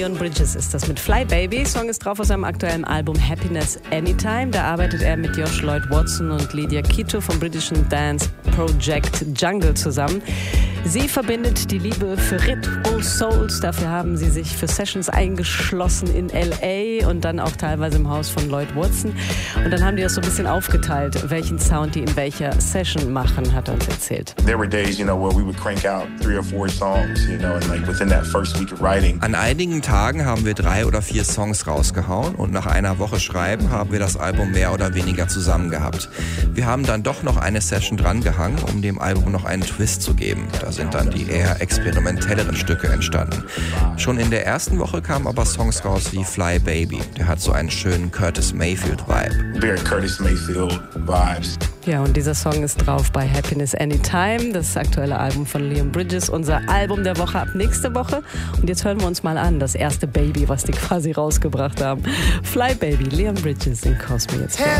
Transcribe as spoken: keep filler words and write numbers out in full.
Leon Bridges ist das mit Fly Baby. Song ist drauf aus seinem aktuellen Album Happiness Anytime. Da arbeitet er mit Josh Lloyd Watson und Lydia Quito vom britischen Dance Project Jungle zusammen. Sie verbindet die Liebe für Retro Souls. Dafür haben sie sich für Sessions eingeschlossen in L A und dann auch teilweise im Haus von Lloyd Watson. Und dann haben die das so ein bisschen aufgeteilt, welchen Sound die in welcher Session machen, hat er uns erzählt. There were days, you know, where we would crank out three or four songs, you know, and like within that first week of writing. An einigen Tagen haben wir drei oder vier Songs rausgehauen und nach einer Woche Schreiben haben wir das Album mehr oder weniger zusammen gehabt. Wir haben dann doch noch eine Session drangehangen, um dem Album noch einen Twist zu geben. Da sind dann die eher experimentelleren Stücke entstanden. Schon in der ersten Woche kamen aber Songs raus wie Fly Baby. Der hat so einen schönen Curtis Mayfield-Vibe. Very Curtis Mayfield-Vibes. Ja, und dieser Song ist drauf bei Happiness Anytime, das aktuelle Album von Leon Bridges, unser Album der Woche ab nächste Woche. Und jetzt hören wir uns mal an, das erste Baby, was die quasi rausgebracht haben. Fly Baby, Leon Bridges in Cosmo jetzt.